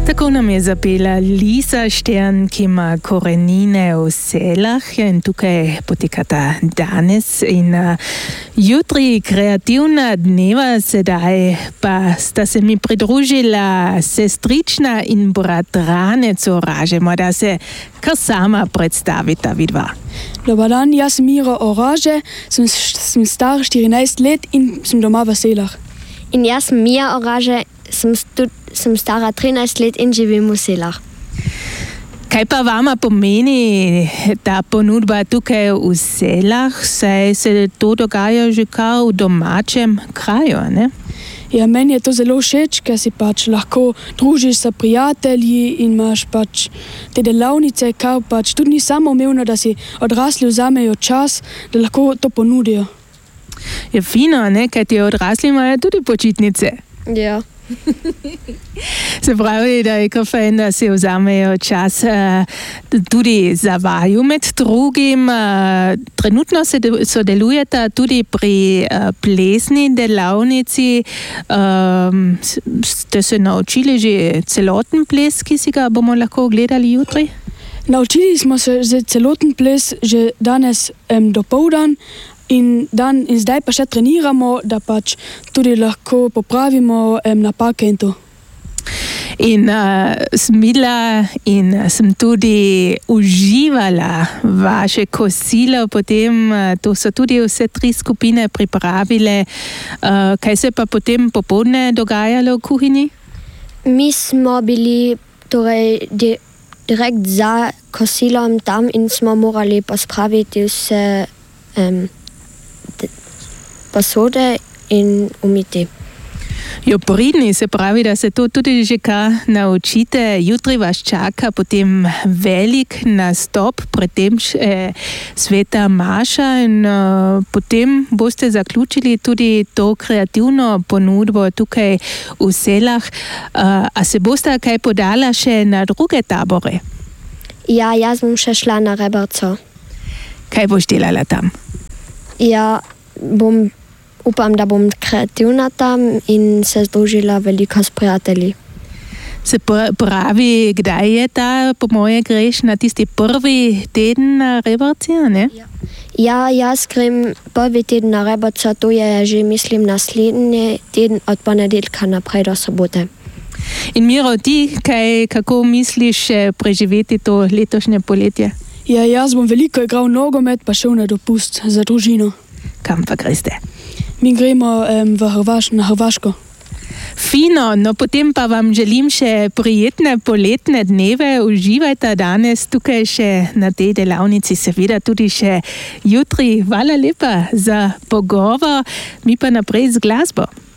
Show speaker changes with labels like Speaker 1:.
Speaker 1: Tako nam je zapela Lisa Stern, ki ima korenine v Selah in tukaj potekata danes in jutri kreativna dneva, sedaj pa sta se mi pridružila sestrična in bratranec Oraže. Morda se kar sama predstavita vidva.
Speaker 2: Dobar dan, jaz sem Miro Oraže, sem star 14 let in sem doma v Selah.
Speaker 3: In jaz sem Mija Oraže, sem stara 13 let in živim v Selah.
Speaker 1: Kaj pa vama pomeni ta ponudba tukaj v Selah, saj se to dogaja že kar v domačem kraju, ne?
Speaker 2: Ja, meni je to zelo všeč, ker si pač lahko družiš s prijatelji in imaš pač te delavnice, kar pač tudi ni samoumevno, da si odrasli vzamejo čas, da lahko to ponudijo.
Speaker 1: Je fino, ne? Kaj ti odrasli imajo tudi počitnice.
Speaker 3: Ja.
Speaker 1: Se pravi, da je kar fajn, da si vzamejo čas tudi za vaju med drugim. Trenutno se sodelujete tudi pri plesni delavnici. Ste se naučili že celoten ples, ki si ga bomo lahko gledali jutri?
Speaker 2: Naučili smo se že celoten ples že danes dopoldan. In zdaj pa še treniramo, da pač tudi lahko popravimo napake in to.
Speaker 1: In sem videla in sem tudi uživala vaše kosilo, potem to so tudi vse 3 skupine pripravile. Kaj se pa potem popoldne dogajalo v kuhinji?
Speaker 3: Mi smo bili torej direkt za kosilom tam in smo morali pospraviti vse posode in umiti.
Speaker 1: Jo, pridni, se pravi, da se to tudi že kar naučite. Jutri vas čaka potem velik nastop, predtem sveta maša in potem boste zaključili tudi to kreativno ponudbo tukaj v Selah. A se boste kaj podala še na druge tabore?
Speaker 3: Ja, jaz bom še šla na Reberco.
Speaker 1: Kaj boš delala tam?
Speaker 3: Ja, upam, da bom kreativna tam in se združila veliko s prijatelji.
Speaker 1: Se pravi, kdaj je ta, po moje greš na tisti prvi teden na Reberci, ne?
Speaker 3: Ja, jaz grem prvi teden na Reberco, to je že, mislim, naslednji teden od ponedeljka naprej do sobote.
Speaker 1: In Miro, ti kako misliš preživeti to letošnje poletje?
Speaker 2: Ja, jaz bom veliko igral nogomet, pa šel na dopust za družino.
Speaker 1: Kam pa greste?
Speaker 2: Mi gremo na Hrvaško.
Speaker 1: Fino, no potem pa vam želim še prijetne poletne dneve. Uživajte danes tukaj še na tej delavnici, seveda tudi še jutri. Hvala lepa za pogovor, mi pa naprej z glasbo.